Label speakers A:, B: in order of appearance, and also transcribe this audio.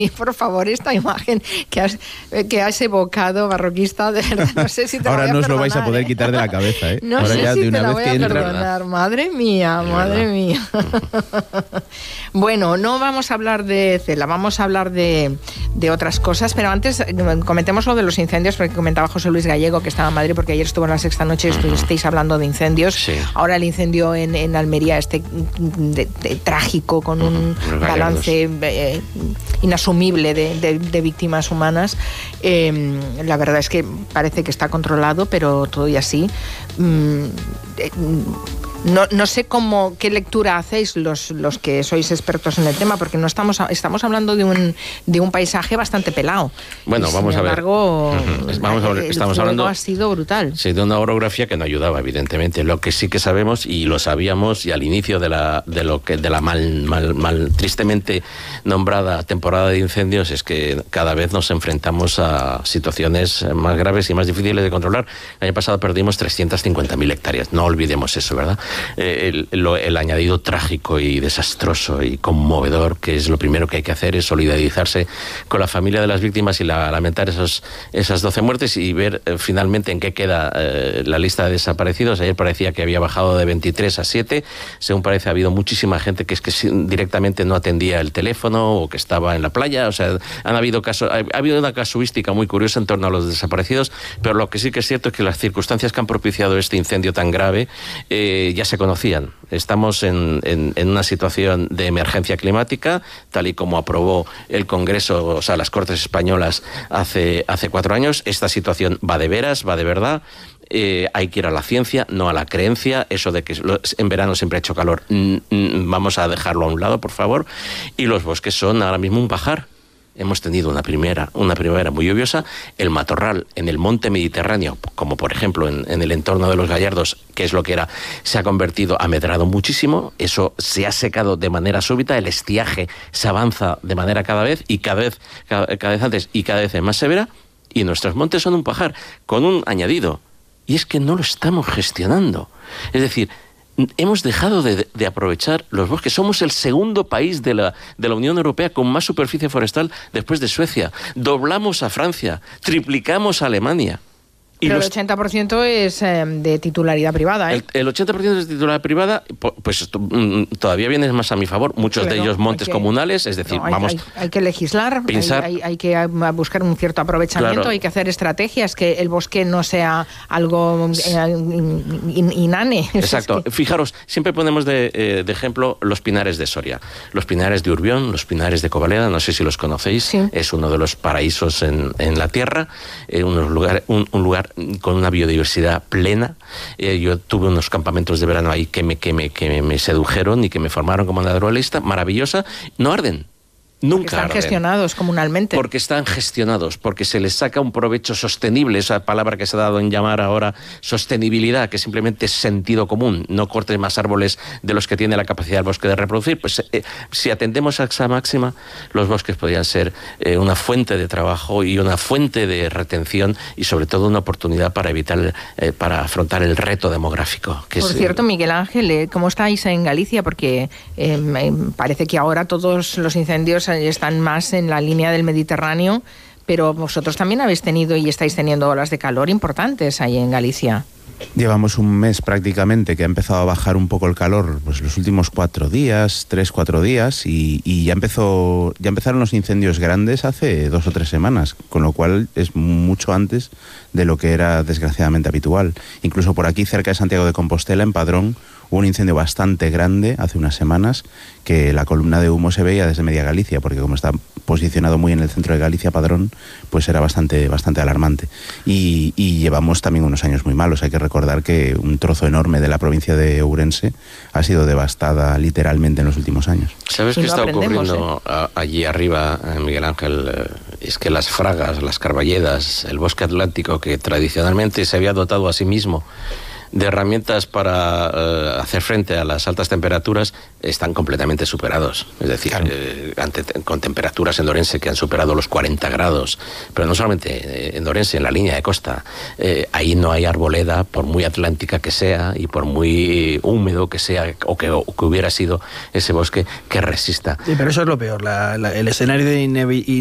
A: Y por favor, esta imagen que has evocado, barroquista, de verdad, no sé si te
B: ahora
A: la voy a
B: no os
A: perdonar,
B: lo vais a poder quitar de la cabeza, ¿eh?
A: No
B: ahora
A: sé
B: ya
A: si
B: de
A: te
B: una
A: la
B: vez
A: voy
B: que
A: a
B: entra.
A: perdonar. Madre mía. Bueno, no vamos a hablar de Cela, vamos a hablar de otras cosas, pero antes comentemos lo de los incendios, porque comentaba José Luis Gallego, que estaba en Madrid, porque ayer estuvo en La Sexta Noche y estuvisteis hablando de incendios.
C: Sí.
A: Ahora el incendio en Almería, trágico, con un balance inasumible de víctimas humanas. La verdad es que parece que está controlado, pero todo y así. No sé qué lectura hacéis los que sois expertos en el tema, porque no estamos hablando de un paisaje bastante pelado.
C: Bueno, vamos a ver.
A: Estamos hablando, ha sido brutal.
C: Sí, de una orografía que no ayudaba, evidentemente. Lo que sí que sabemos, y lo sabíamos, y al inicio de la mal tristemente nombrada temporada de incendios, es que cada vez nos enfrentamos a situaciones más graves y más difíciles de controlar. El año pasado perdimos 350.000 hectáreas. No olvidemos eso, ¿verdad? El añadido trágico y desastroso y conmovedor, que es lo primero que hay que hacer, es solidarizarse con la familia de las víctimas y lamentar esas 12 muertes y ver finalmente en qué queda la lista de desaparecidos. Ayer parecía que había bajado de 23 a 7. Según parece, ha habido muchísima gente que directamente no atendía el teléfono o que estaba en la playa. O sea, ha habido una casuística muy curiosa en torno a los desaparecidos, pero lo que sí que es cierto es que las circunstancias que han propiciado este incendio tan grave ya se conocían. Estamos en una situación de emergencia climática, tal y como aprobó el Congreso, o sea, las Cortes Españolas hace 4 años. Esta situación va de veras, va de verdad. Hay que ir a la ciencia, no a la creencia. Eso de que en verano siempre ha hecho calor, vamos a dejarlo a un lado, por favor. Y los bosques son ahora mismo un pajar. Hemos tenido una primavera muy lluviosa. El matorral en el monte Mediterráneo, como por ejemplo en el entorno de los Gallardos, que es lo que era, se ha convertido, ha medrado muchísimo. Eso se ha secado de manera súbita. El estiaje se avanza de manera cada vez antes y cada vez más severa. Y nuestros montes son un pajar, con un añadido. Y es que no lo estamos gestionando. Es decir, hemos dejado de aprovechar los bosques. Somos el segundo país de la Unión Europea con más superficie forestal después de Suecia. Doblamos a Francia, triplicamos a Alemania.
A: Pero el 80% es de titularidad privada, ¿eh?
C: El 80% es de titularidad privada, pues todavía viene más a mi favor. Muchos de ellos montes comunales, es decir,
A: hay que legislar, hay que buscar un cierto aprovechamiento, claro. Hay que hacer estrategias, que el bosque no sea algo inane.
C: Exacto. Fijaros, siempre ponemos de ejemplo los pinares de Soria, los pinares de Urbión, los pinares de Covaleda, no sé si los conocéis, sí. Es uno de los paraísos en la tierra, un lugar con una biodiversidad plena. Yo tuve unos campamentos de verano ahí que me sedujeron y que me formaron como naturalista, maravillosa. No arden. Nunca
A: están gestionados comunalmente.
C: Porque están gestionados, porque se les saca un provecho sostenible, esa palabra que se ha dado en llamar ahora sostenibilidad, que simplemente es sentido común. No cortes más árboles de los que tiene la capacidad del bosque de reproducir. Pues si atendemos a esa máxima, los bosques podrían ser una fuente de trabajo y una fuente de retención y sobre todo una oportunidad para para afrontar el reto demográfico.
A: Por cierto, Miguel Ángel, ¿cómo estáis en Galicia? Porque parece que ahora todos los incendios están más en la línea del Mediterráneo, pero vosotros también habéis tenido y estáis teniendo olas de calor importantes ahí en Galicia.
B: Llevamos un mes prácticamente que ha empezado a bajar un poco el calor, pues los últimos 4 días, 3-4 días, y ya empezaron los incendios grandes hace 2 o 3 semanas, con lo cual es mucho antes de lo que era desgraciadamente habitual. Incluso por aquí, cerca de Santiago de Compostela, en Padrón, hubo un incendio bastante grande hace unas semanas, que la columna de humo se veía desde media Galicia, porque como está posicionado muy en el centro de Galicia, Padrón, pues era bastante alarmante. Y llevamos también unos años muy malos. Hay que recordar que un trozo enorme de la provincia de Ourense ha sido devastada literalmente en los últimos años.
C: ¿Sabes qué está ocurriendo allí arriba, Miguel Ángel? Es que las fragas, las carballedas, el bosque atlántico, que tradicionalmente se había dotado a sí mismo herramientas para hacer frente a las altas temperaturas están completamente superados. Es decir,
B: claro.
C: Con temperaturas en Orense que han superado los 40 grados, pero no solamente en Orense, en la línea de costa, ahí no hay arboleda, por muy atlántica que sea y por muy húmedo que sea o que hubiera sido ese bosque, que resista.
D: Sí, pero eso es lo peor, el escenario de